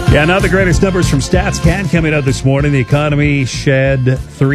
Yeah, now the greatest numbers from StatsCan coming out this morning. The economy shed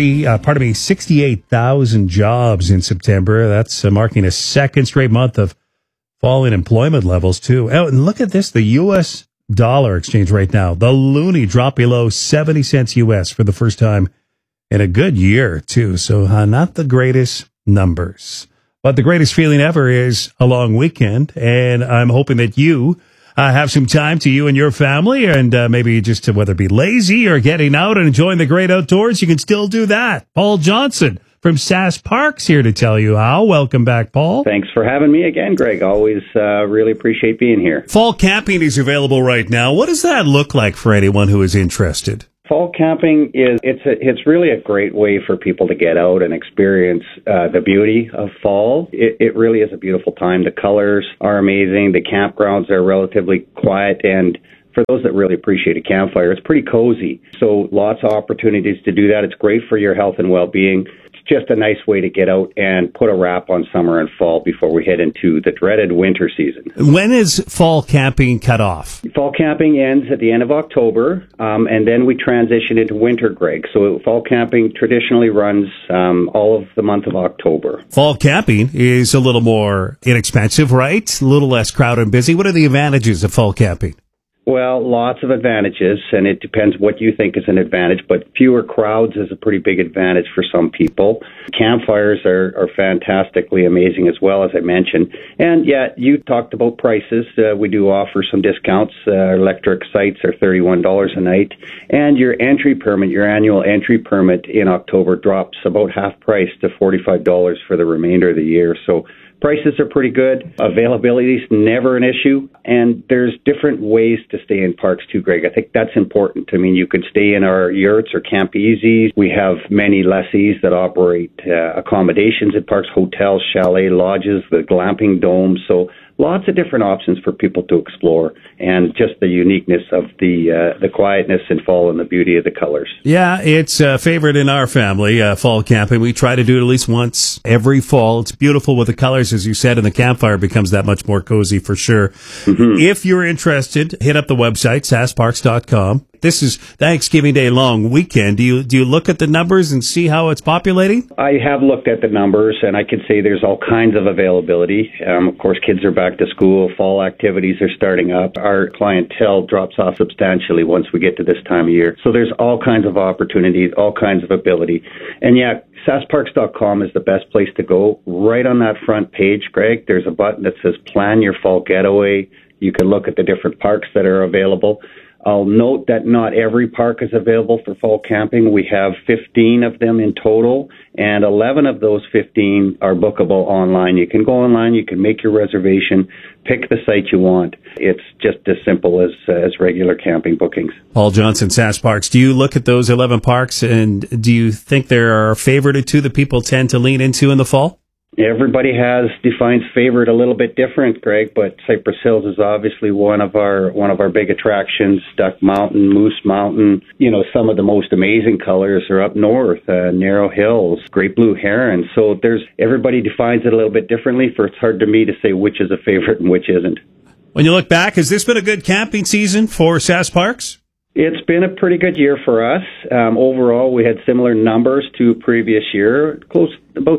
68,000 jobs in September. That's marking a second straight month of falling employment levels, too. Oh, and look at this, the U.S. dollar exchange right now. The loonie dropped below 70 cents U.S. for the first time in a good year, too. So not the greatest numbers. But the greatest feeling ever is a long weekend, and I'm hoping that you have some time to you and your family, and maybe just to whether it be lazy or getting out and enjoying the great outdoors, you can still do that. Paul Johnson from Sask Parks here to tell you how. Welcome back, Paul. Thanks for having me again, Greg. Always really appreciate being here. Fall camping is available right now. What does that look like for anyone who is interested? Fall camping it's really a great way for people to get out and experience the beauty of fall. It really is a beautiful time. The colors are amazing. The campgrounds are relatively quiet, and for those that really appreciate a campfire, it's pretty cozy. So lots of opportunities to do that. It's great for your health and well-being. Just a nice way to get out and put a wrap on summer and fall before we head into the dreaded winter season. When is fall camping cut off? Fall camping ends at the end of October, and then we transition into winter, Greg. So fall camping traditionally runs all of the month of October. Fall camping is a little more inexpensive, right? A little less crowded and busy. What are the advantages of fall camping? Well, lots of advantages, and it depends what you think is an advantage, but fewer crowds is a pretty big advantage for some people. Campfires are fantastically amazing as well, as I mentioned. And yeah, you talked about prices. We do offer some discounts. Electric sites are $31 a night, and your entry permit, your annual entry permit in October drops about half price to $45 for the remainder of the year. So prices are pretty good. Availability is never an issue. And there's different ways to stay in parks too, Greg. I think that's important. I mean, you can stay in our yurts or Camp Easy. We have many lessees that operate accommodations at parks, hotels, chalet lodges, the glamping domes. So lots of different options for people to explore, and just the uniqueness of the quietness in fall and the beauty of the colors. Yeah, it's a favorite in our family, fall camping. We try to do it at least once every fall. It's beautiful with the colors, as you said, and the campfire becomes that much more cozy for sure. Mm-hmm. If you're interested, hit up the website, saskparks.com. This is Thanksgiving Day long weekend. Do you look at the numbers and see how it's populating? I have looked at the numbers, and I can say there's all kinds of availability. Of course, kids are back to school. Fall activities are starting up. Our clientele drops off substantially once we get to this time of year. So there's all kinds of opportunities, all kinds of ability. And yeah, saskparks.com is the best place to go. Right on that front page, Greg, there's a button that says Plan Your Fall Getaway. You can look at the different parks that are available. I'll note that not every park is available for fall camping. We have 15 of them in total, and 11 of those 15 are bookable online. You can go online, you can make your reservation, pick the site you want. It's just as simple as regular camping bookings. Paul Johnson, Sask Parks. Do you look at those 11 parks, and do you think there are a favorite or two that people tend to lean into in the fall? Everybody defines favorite a little bit different, Greg, but Cypress Hills is obviously one of our big attractions. Duck Mountain, Moose Mountain, some of the most amazing colors are up north, Narrow Hills, Great Blue Heron. So everybody defines it a little bit differently. It's hard to me to say which is a favorite and which isn't. When you look back, has this been a good camping season for Sask Parks? It's been a pretty good year for us. Overall, we had similar numbers to previous year, about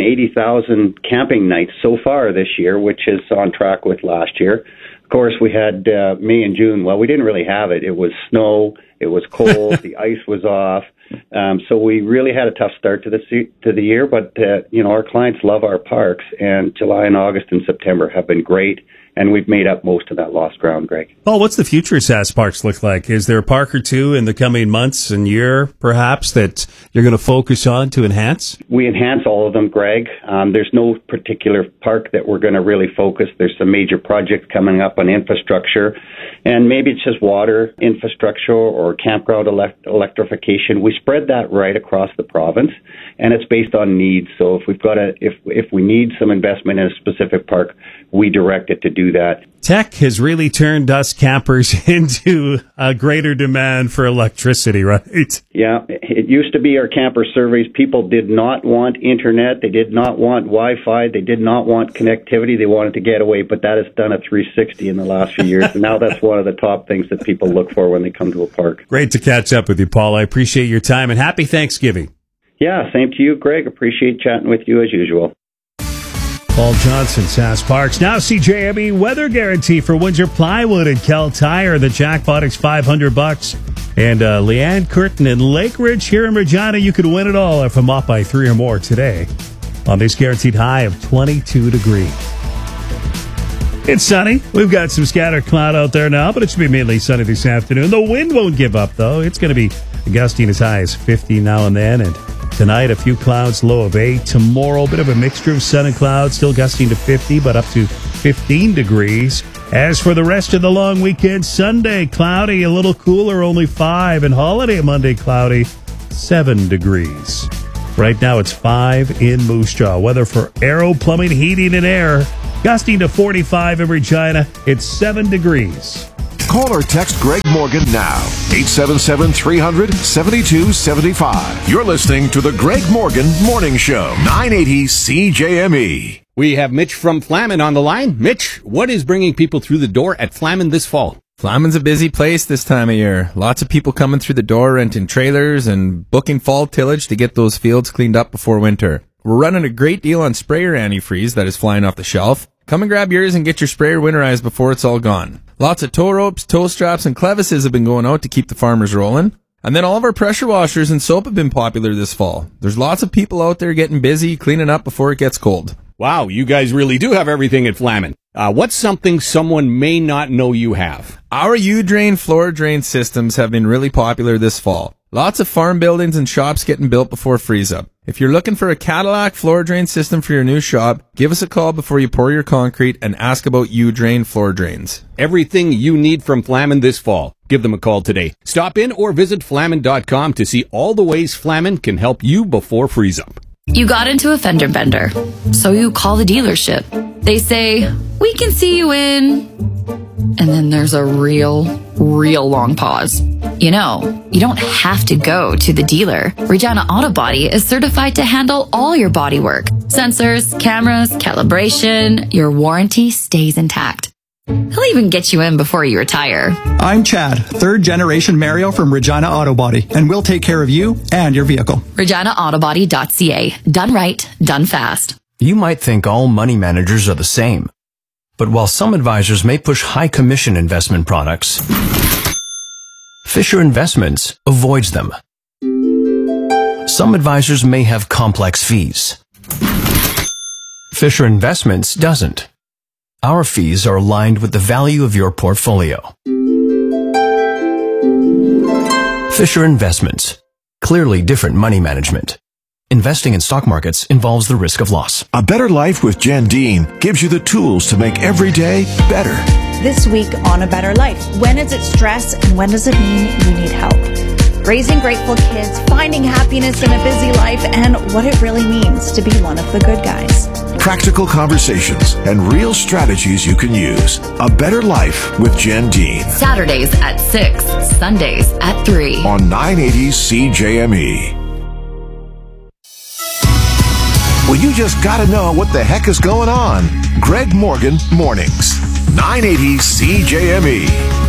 380,000 camping nights so far this year, which is on track with last year. Of course, we had May and June. Well, we didn't really have it. It was snow. It was cold. The ice was off. So we really had a tough start to the year. But our clients love our parks, and July and August and September have been great. And we've made up most of that lost ground, Greg. Paul, what's the future of Sask Parks look like? Is there a park or two in the coming months and year, perhaps, that you're going to focus on to enhance? We enhance all of them, Greg. There's no particular park that we're going to really focus. There's some major projects coming up on infrastructure, and maybe it's just water infrastructure or campground electrification. We spread that right across the province, and it's based on needs. So if we need some investment in a specific park, we direct it to do do that. Tech has really turned us campers into a greater demand for electricity, right? Yeah, it used to be our camper surveys. People did not want internet. They did not want Wi-Fi. They did not want connectivity. They wanted to get away, but that has done a 360 in the last few years. And now that's one of the top things that people look for when they come to a park. Great to catch up with you, Paul. I appreciate your time, and happy Thanksgiving. Yeah, same to you, Greg. Appreciate chatting with you as usual. Paul Johnson, Sask Parks. Now CJME weather guarantee for Windsor Plywood and Kel Tire. The jackpot is $500. And Leanne Curtin in Lake Ridge here in Regina. You could win it all if I'm off by 3 or more today on this guaranteed high of 22 degrees. It's sunny. We've got some scattered cloud out there now, but it should be mainly sunny this afternoon. The wind won't give up, though. It's going to be gusting as high as 50 now and then. And tonight, a few clouds, low of 8. Tomorrow, a bit of a mixture of sun and clouds, still gusting to 50, but up to 15 degrees. As for the rest of the long weekend, Sunday, cloudy, a little cooler, only 5. And holiday Monday, cloudy, 7 degrees. Right now, it's 5 in Moose Jaw. Weather for Aero Plumbing, Heating, and Air. Gusting to 45 in Regina. It's 7 degrees. Call or text Greg Morgan now. 877-300-7275. You're listening to the Greg Morgan Morning Show. 980 CJME. We have Mitch from Flamin on the line. Mitch, what is bringing people through the door at Flamin this fall? Flamin's a busy place this time of year. Lots of people coming through the door, renting trailers and booking fall tillage to get those fields cleaned up before winter. We're running a great deal on sprayer antifreeze that is flying off the shelf. Come and grab yours and get your sprayer winterized before it's all gone. Lots of tow ropes, tow straps, and clevises have been going out to keep the farmers rolling. And then all of our pressure washers and soap have been popular this fall. There's lots of people out there getting busy cleaning up before it gets cold. Wow, you guys really do have everything at Flamin. What's something someone may not know you have? Our U-Drain floor drain systems have been really popular this fall. Lots of farm buildings and shops getting built before freeze-up. If you're looking for a Cadillac floor drain system for your new shop, give us a call before you pour your concrete and ask about U-Drain floor drains. Everything you need from Flamin this fall. Give them a call today. Stop in or visit Flamin.com to see all the ways Flamin can help you before freeze-up. You got into a fender bender, so you call the dealership. They say, we can see you in... And then there's a real long pause. You know, you don't have to go to the dealer. Regina Auto Body is certified to handle all your body work. Sensors, cameras, calibration, your warranty stays intact. He'll even get you in before you retire. I'm Chad, 3rd generation Mario from Regina Auto Body, and we'll take care of you and your vehicle. ReginaAutobody.ca. Done right, done fast. You might think all money managers are the same. But while some advisors may push high commission investment products, Fisher Investments avoids them. Some advisors may have complex fees. Fisher Investments doesn't. Our fees are aligned with the value of your portfolio. Fisher Investments. Clearly different money management. Investing in stock markets involves the risk of loss. A Better Life with Jen Dean gives you the tools to make every day better. This week on A Better Life, when is it stress and when does it mean you need help? Raising grateful kids, finding happiness in a busy life, and what it really means to be one of the good guys. Practical conversations and real strategies you can use. A Better Life with Jen Dean. Saturdays at 6, Sundays at 3. On 980 CJME. Well, you just gotta know what the heck is going on. Greg Morgan Mornings. 980 CJME.